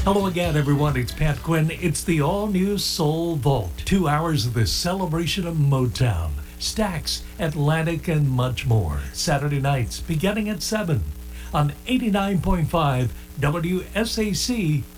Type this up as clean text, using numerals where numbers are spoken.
Hello again, everyone. It's Pat Quinn. It's the all-new Soul Vault. 2 hours of the celebration of Motown, Stax, Atlantic, and much more. Saturday nights beginning at 7 on 89.5 WSAC